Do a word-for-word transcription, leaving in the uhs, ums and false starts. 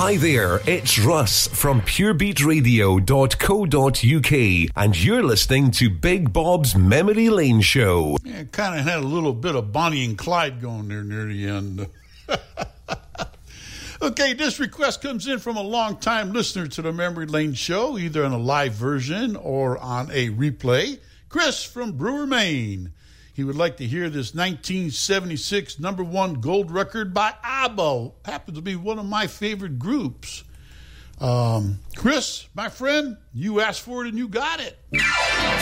Hi there, it's Russ from pure beat radio dot co dot uk, and you're listening to Big Bob's Memory Lane Show. Yeah, kind of had a little bit of Bonnie and Clyde going there near the end. Okay, this request comes in from a long-time listener to the Memory Lane Show, either on a live version or on a replay. Chris from Brewer, Maine. He would like to hear this nineteen seventy-six number one gold record by ABBA. Happens to be one of my favorite groups. Um, Chris, my friend, you asked for it and you got it.